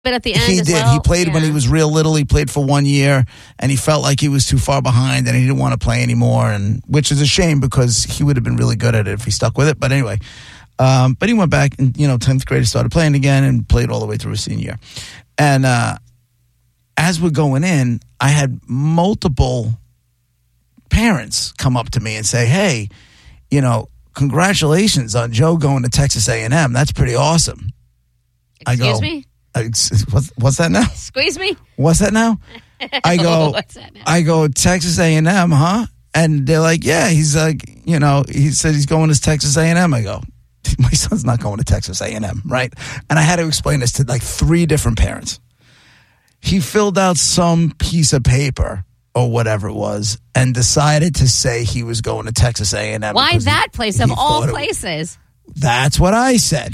But at the end, he as did. well, He played when he was real little. He played for 1 year, and he felt like he was too far behind, and he didn't want to play anymore. And which is a shame because he would have been really good at it if he stuck with it. But anyway, but he went back, and 10th grade, started playing again, and played all the way through his senior year. And as we're going in, I had multiple parents come up to me and say, "Hey, congratulations on Joe going to Texas A&M. That's pretty awesome." Excuse me? What's that now? Squeeze me? What's that now? I go, What's that now? I go, Texas A&M, huh? And they're like, yeah. He's like, he said he's going to Texas A&M. I go, my son's not going to Texas A&M, right? And I had to explain this to like 3 different parents. He filled out some piece of paper or whatever it was and decided to say he was going to Texas A&M. Why that place of all places? That's what I said.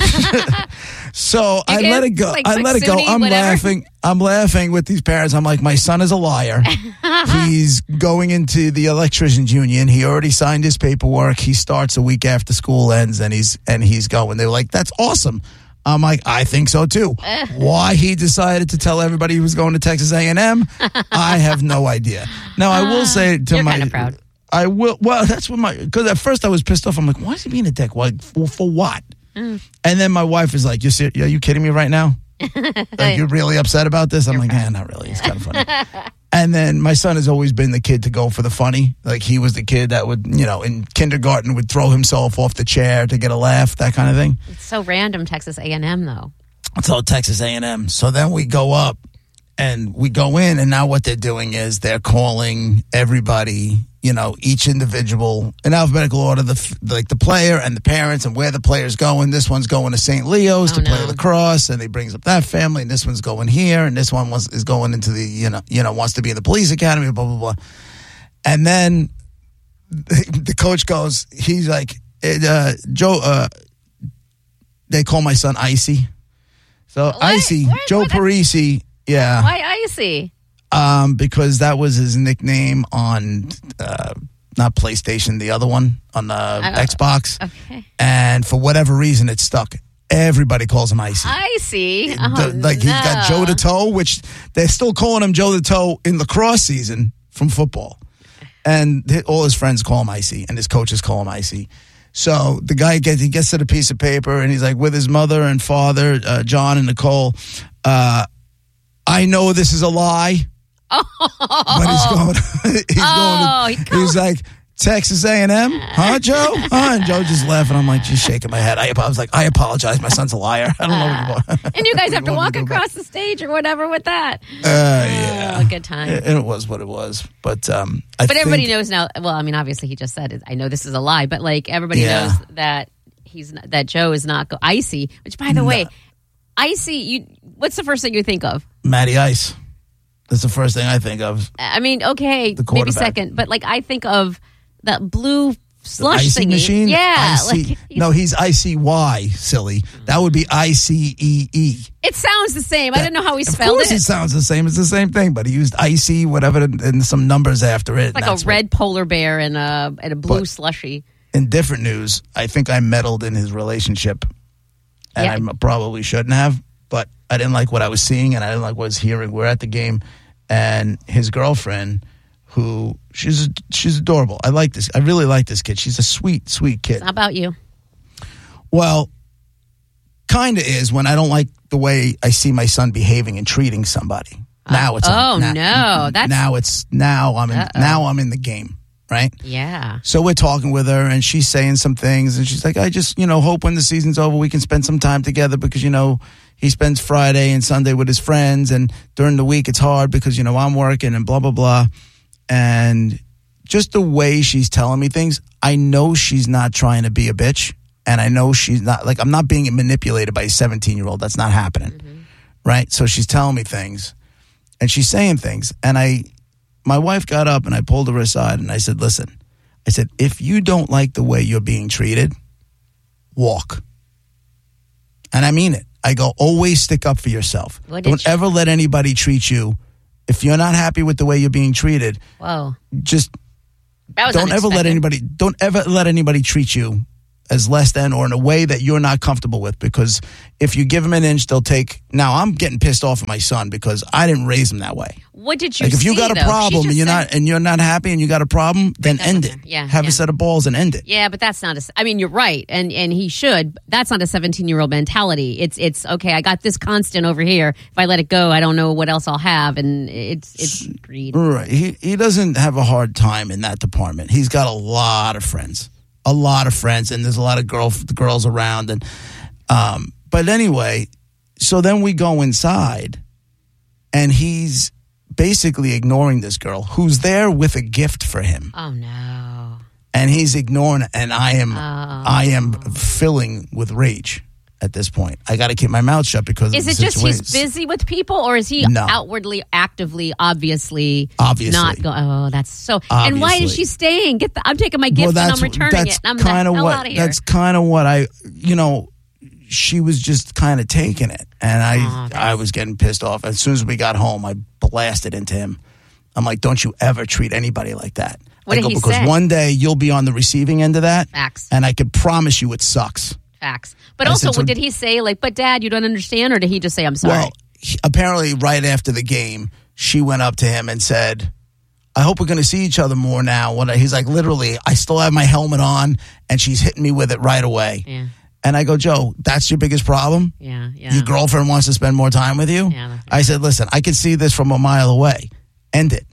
So I let it go. Like I let it go. I'm laughing. I'm laughing with these parents. I'm like, my son is a liar. He's going into the electricians union. He already signed his paperwork. He starts a week after school ends, and he's going. They were like, that's awesome. I'm like, I think so too. Why he decided to tell everybody he was going to Texas A&M, I have no idea. Now I will say to you're kind of proud. I will. Well, that's what because at first I was pissed off. I'm like, why is he being a dick? Like, for what? And then my wife is like, are you kidding me right now? Like, you're really upset about this? I'm like, not really. It's kind of funny. And then my son has always been the kid to go for the funny. Like, he was the kid that would, in kindergarten would throw himself off the chair to get a laugh, that kind of thing. It's so random, Texas A&M, though. It's all Texas A&M. So then we go up and we go in, and now what they're doing is they're calling everybody, each individual in alphabetical order, the player and the parents and where the player's going. This one's going to St. Leo's to play lacrosse, and he brings up that family, and this one's going here, and this one is going into the, wants to be in the police academy, blah, blah, blah. And then the coach goes, he's like, Joe, they call my son Icy. So Icy, Joe Parisi, yeah. Why Icy? Because that was his nickname on not PlayStation, the other one on the Xbox. Okay. And for whatever reason, it stuck. Everybody calls him Icy. Icy? He's got Joe the Toe, which they're still calling him Joe the Toe in lacrosse season from football. And all his friends call him Icy, and his coaches call him Icy. So the guy gets to the piece of paper, and he's like, with his mother and father, John and Nicole, I know this is a lie. But he's like, Texas A&M? Huh, Joe? Huh? And Joe just laughing. I'm like, just shaking my head. I was like, I apologize. My son's a liar. I don't know what you want. And you guys have to walk across the stage or whatever with that. Yeah. Good time. And it was what it was. But everybody knows now. Well, I mean, obviously he just said it. I know this is a lie, but like everybody knows that that Joe is not Icy, which by the way, Icy, what's the first thing you think of? Matty Ice. That's the first thing I think of. I mean, okay, maybe second, but like I think of that blue slush Icy thingy. machine? Yeah. He's ICY, silly. That would be ICEE. It sounds the same. I didn't know how he spelled it. Of course it sounds the same. It's the same thing, but he used icy, whatever, and some numbers after it. It's like a red polar bear and a blue slushy. In different news, I think I meddled in his relationship, and I probably shouldn't have, but I didn't like what I was seeing, and I didn't like what I was hearing. We're at the game, and his girlfriend, who she's adorable. I like this. I really like this kid. She's a sweet, sweet kid. It's not about you. Well, kind of is when I don't like the way I see my son behaving and treating somebody. Now it's now I'm in the game, right? Yeah. So we're talking with her, and she's saying some things, and she's like, I just hope when the season's over we can spend some time together because he spends Friday and Sunday with his friends, and during the week it's hard because I'm working and blah blah blah. And just the way she's telling me things, I know she's not trying to be a bitch. And I know she's not, like, I'm not being manipulated by a 17-year-old. That's not happening. Mm-hmm. Right? So she's telling me things. And she's saying things. And my wife got up and I pulled her aside and I said, listen, if you don't like the way you're being treated, walk. And I mean it. I go, always stick up for yourself. Don't ever let anybody treat you. If you're not happy with the way you're being treated, whoa, just don't ever let anybody treat you as less than or in a way that you're not comfortable with. Because if you give them an inch, they'll take. Now, I'm getting pissed off at my son because I didn't raise him that way. What did you like? If you see, got a though? problem and you're not happy and you got a problem, then end it. Yeah, have a set of balls and end it. Yeah, but that's not. I mean, you're right, and he should. That's not a 17-year-old mentality. It's okay. I got this constant over here. If I let it go, I don't know what else I'll have, and it's greed. Right. He doesn't have a hard time in that department. He's got a lot of friends. And there's a lot of girls around, and but anyway, so then we go inside, and he's basically ignoring this girl who's there with a gift for him. Oh no! And he's ignoring it, and I am filling with rage at this point. I got to keep my mouth shut because is it just he's busy with people, or is he outwardly, actively, obviously not going? Oh, that's so. Obviously. And why is she staying? I'm taking my gift and I'm returning it. And I'm the hell out of here. That's kind of what she was just kind of taking it, and I was getting pissed off. As soon as we got home, I blasted into him. I'm like, don't you ever treat anybody like that. What did he say? Because one day you'll be on the receiving end of that. Facts. And I could promise you it sucks. Facts. But also, what did he say? Like, but Dad, you don't understand? Or did he just say, I'm sorry? Well, apparently right after the game, she went up to him and said, I hope we're going to see each other more now. He's like, literally, I still have my helmet on, and she's hitting me with it right away. Yeah. And I go, Joe, that's your biggest problem? Yeah. Your girlfriend wants to spend more time with you? Yeah. I said, listen, I can see this from a mile away. End it.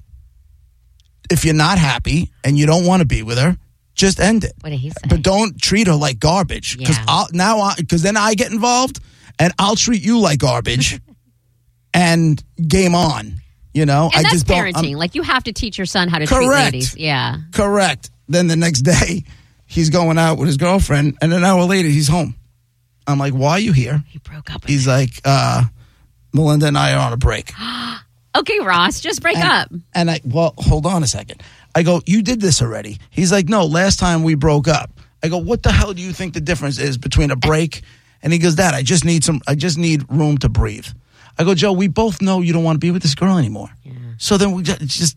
If you're not happy and you don't want to be with her, just end it. What did he say? But don't treat her like garbage. Because then I get involved and I'll treat you like garbage and game on. You know? And that's parenting. Like, you have to teach your son how to treat ladies. Yeah. Correct. Then the next day, he's going out with his girlfriend, and an hour later, he's home. I'm like, why are you here? He broke up with He's like, Melinda and I are on a break. Okay, Ross, just break up. And hold on a second. I go, you did this already. He's like, no, last time we broke up. I go, what the hell do you think the difference is between a break? And he goes, Dad, I just need room to breathe. I go, Joe, we both know you don't want to be with this girl anymore. Yeah. So then we just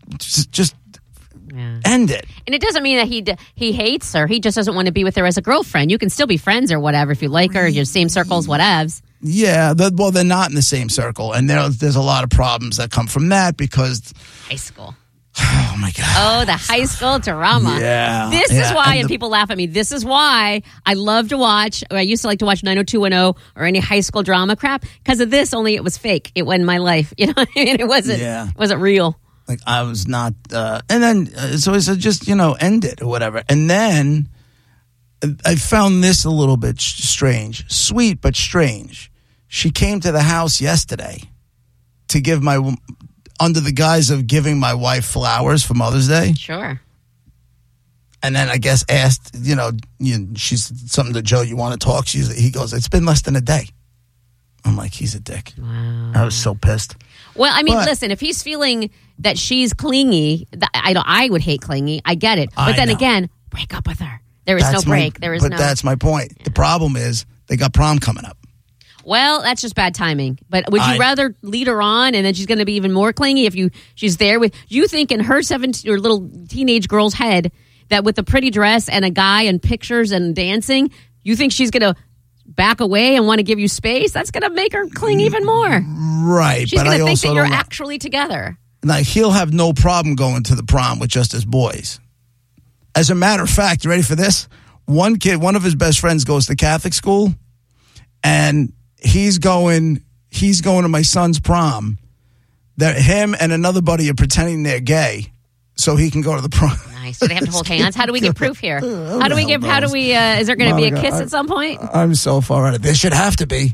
end it. And it doesn't mean that he hates her. He just doesn't want to be with her as a girlfriend. You can still be friends or whatever if you like her, your same circles, whatevs. Yeah, they're not in the same circle, and there's a lot of problems that come from that because high school. Oh my God! Oh, the high school drama. Yeah, this is why, and people laugh at me. This is why I love to watch. Or I used to like to watch 90210 or any high school drama crap because of this. Only it was fake. It wasn't my life. You know what I mean? It wasn't real. Like I was not. And then so I said, just end it or whatever. And then I found this a little bit strange, sweet but strange. She came to the house yesterday to give under the guise of giving my wife flowers for Mother's Day. Sure. And then I guess asked, she's something to Joe, you want to talk? He goes, it's been less than a day. I'm like, he's a dick. Wow. I was so pissed. Well, I mean, listen, if he's feeling that she's clingy, I would hate clingy. I get it. But then again, break up with her. There is no break. But that's my point. Yeah. The problem is they got prom coming up. Well, that's just bad timing. But would you rather lead her on and then she's going to be even more clingy if she's there with you think in her 17 or little teenage girl's head that with a pretty dress and a guy and pictures and dancing, you think she's going to back away and want to give you space? That's going to make her cling even more. Right. She's going to think that you're actually together. Like, he'll have no problem going to the prom with just his boys. As a matter of fact, you ready for this? One of his best friends goes to Catholic school, and he's going to my son's prom. That him and another buddy are pretending they're gay so he can go to the prom. Nice. Do they have to hold hands? How do we get proof here? Is there going to be a kiss at some point? I'm so far out of it. There should have to be.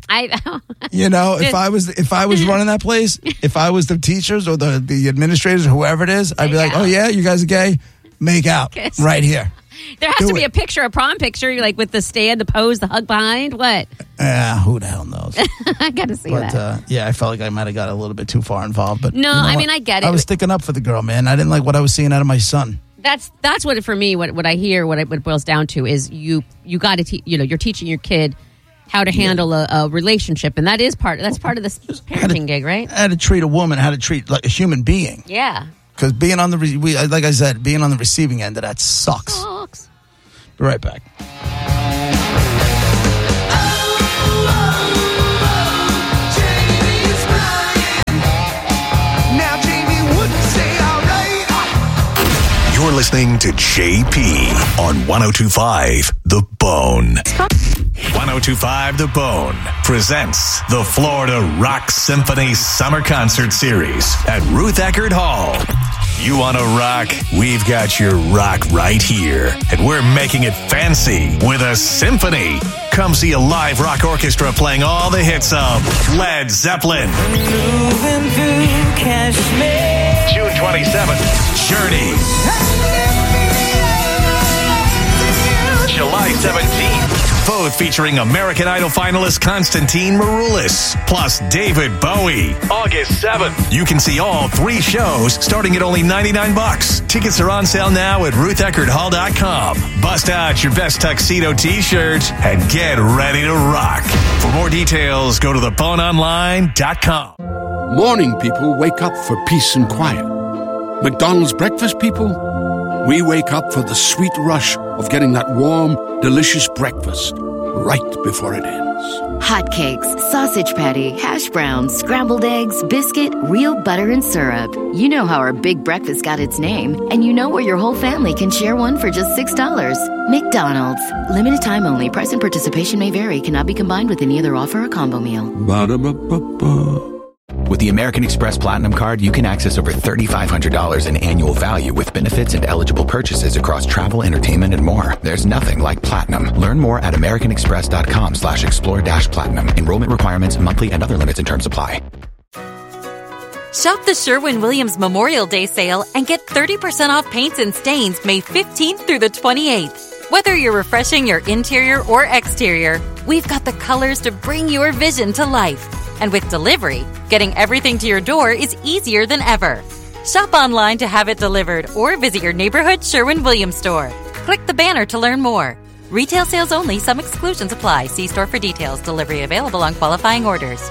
If I was running that place, if I was the teachers or the administrators or whoever it is, I'd be like, oh yeah, you guys are gay? Make out kiss. Right here. There has to be a picture, a prom picture, like with the stand, the pose, the hug behind. What? Who the hell knows? I got to see that. I felt like I might have got a little bit too far involved. But no, I mean, I get it. I was sticking up for the girl, man. I didn't like what I was seeing out of my son. That's what for me. What I hear, what it boils down to is you got to you're teaching your kid how to handle a relationship, and that's part of this parenting gig, right? How to treat a woman, how to treat like a human being. Yeah. Because being on like I said, being on the receiving end of that sucks. Be right back. listening to JP on 102.5 The Bone. 102.5 The Bone presents the Florida Rock Symphony Summer Concert Series at Ruth Eckerd Hall. You want to rock? We've got your rock right here. And we're making it fancy with a symphony. Come see a live rock orchestra playing all the hits of Led Zeppelin. Moving through Kashmir. June 27th, Journey. July 17th, both featuring American Idol finalist Constantine Maroulis, plus David Bowie. August 7th, you can see all 3 shows starting at only $99. Tickets are on sale now at RuthEckerdHall.com. Bust out your best tuxedo t-shirt and get ready to rock. For more details, go to theboneonline.com. Morning people wake up for peace and quiet. McDonald's breakfast people, we wake up for the sweet rush of getting that warm, delicious breakfast right before it ends. Hotcakes, sausage patty, hash browns, scrambled eggs, biscuit, real butter and syrup. You know how our big breakfast got its name, and you know where your whole family can share one for just $6. McDonald's. Limited time only. Price and participation may vary. Cannot be combined with any other offer or combo meal. Ba-da-ba-ba-ba. With the American Express Platinum Card, you can access over $3,500 in annual value with benefits and eligible purchases across travel, entertainment, and more. There's nothing like Platinum. Learn more at americanexpress.com/explore-platinum. Enrollment requirements, monthly, and other limits and terms apply. Shop the Sherwin-Williams Memorial Day sale and get 30% off paints and stains May 15th through the 28th. Whether you're refreshing your interior or exterior, we've got the colors to bring your vision to life. And with delivery, getting everything to your door is easier than ever. Shop online to have it delivered or visit your neighborhood Sherwin-Williams store. Click the banner to learn more. Retail sales only. Some exclusions apply. See store for details. Delivery available on qualifying orders.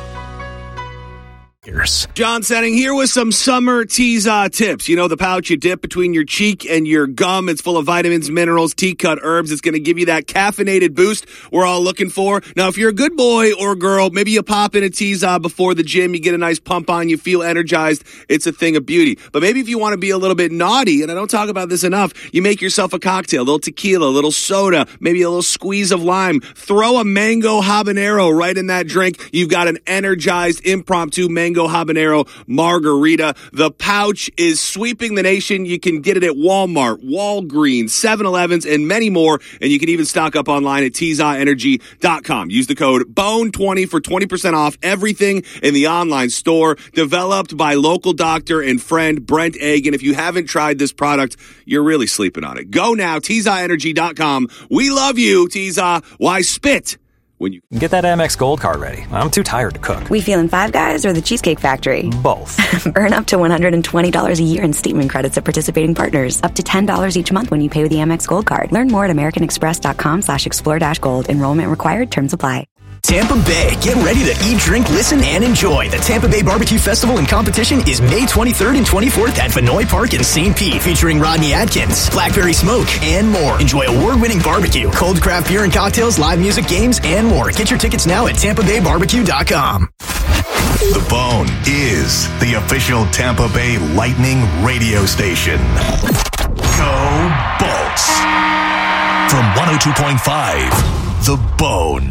John Setting here with some summer Tiza tips. You know, the pouch you dip between your cheek and your gum. It's full of vitamins, minerals, tea-cut herbs. It's going to give you that caffeinated boost we're all looking for. Now, if you're a good boy or girl, maybe you pop in a Tiza before the gym. You get a nice pump on. You feel energized. It's a thing of beauty. But maybe if you want to be a little bit naughty, and I don't talk about this enough, you make yourself a cocktail, a little tequila, a little soda, maybe a little squeeze of lime. Throw a mango habanero right in that drink. You've got an energized impromptu mango habanero margarita. The pouch is sweeping the nation. You can get it at Walmart, Walgreens, 7-Elevens, and many more. And you can even stock up online at TizaEnergy.com. Use the code BONE20 for 20% off everything in the online store. Developed by local doctor and friend Brent Egg. And if you haven't tried this product, you're really sleeping on it. Go now, TizaEnergy.com. We love you, Tiza. Why spit when you get that Amex Gold Card ready? I'm too tired to cook. We feeling Five Guys or the Cheesecake Factory? Both. Earn up to $120 a year in statement credits at participating partners. Up to $10 each month when you pay with the Amex Gold Card. Learn more at americanexpress.com/explore-gold. Enrollment required. Terms apply. Tampa Bay. Get ready to eat, drink, listen, and enjoy. The Tampa Bay Barbecue Festival and Competition is May 23rd and 24th at Vinoy Park in St. Pete, featuring Rodney Atkins, Blackberry Smoke, and more. Enjoy award-winning barbecue, cold craft beer and cocktails, live music, games, and more. Get your tickets now at TampaBayBarbecue.com. The Bone is the official Tampa Bay Lightning radio station. Go Bolts! From 102.5, The Bone.